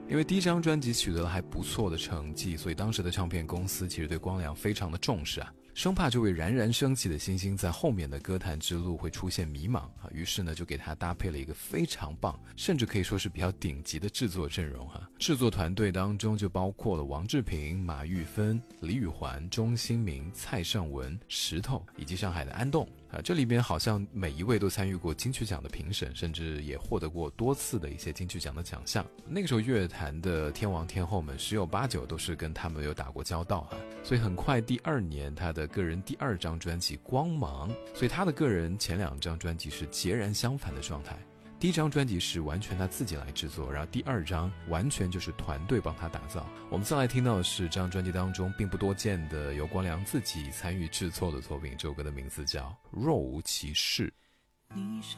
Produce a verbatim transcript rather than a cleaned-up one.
因为第一张专辑取得了还不错的成绩，所以当时的唱片公司其实对光良非常的重视啊，生怕这位冉冉升起的新星在后面的歌坛之路会出现迷茫啊，于是呢就给他搭配了一个非常棒，甚至可以说是比较顶级的制作阵容哈。制作团队当中就包括了王志平、马玉芬、李宇环、钟兴民、蔡尚文、石头以及上海的安栋啊，这里边好像每一位都参与过金曲奖的评审，甚至也获得过多次的一些金曲奖的奖项。那个时候乐坛的天王天后们十有八九都是跟他们有打过交道啊，所以很快第二年他的个人第二张专辑《光芒》，所以他的个人前两张专辑是截然相反的状态。第一张专辑是完全他自己来制作，然后第二张完全就是团队帮他打造。我们再来听到的是这张专辑当中并不多见的由光良自己参与制作的作品，这首歌的名字叫《若无其事》。